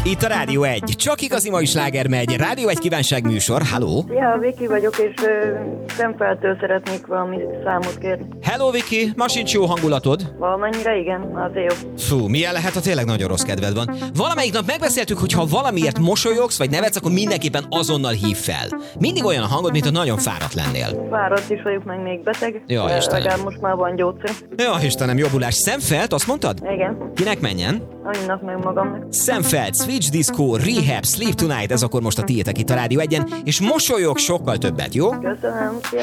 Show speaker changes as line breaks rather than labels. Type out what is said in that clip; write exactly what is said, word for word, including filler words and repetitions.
Itt a Rádió egy. Csak igazi mai sláger megy. Rádió egy kívánság műsor. Halló?
Ja, Viki vagyok, és uh, Szemfeltől szeretnék valami számot kérni.
Hello, Viki. Ma sincs jó hangulatod?
Valamennyire igen, azért jó.
Fú, milyen lehet, ha tényleg nagyon rossz kedved van. Valamelyik nap megbeszéltük, hogy ha valamiért mosolyogsz, vagy nevetsz, akkor mindenképpen azonnal hív fel. Mindig olyan a hangod, mint a nagyon fáradt lennél.
Fáradt is vagyok, meg még beteg.
Jó,
de
Istenem.
legalább most már van gyógyszer.
Jó, Istenem, jobbulás. Szemfelt, azt mondtad?
Igen,
Kinek menjen?
annak meg magamnak.
Szemfeld, Switch Disco, Rehab, Sleep Tonight, ez akkor most a tiétek itt a Rádió egyen, és mosolyog sokkal többet, jó?
Köszönöm, szia.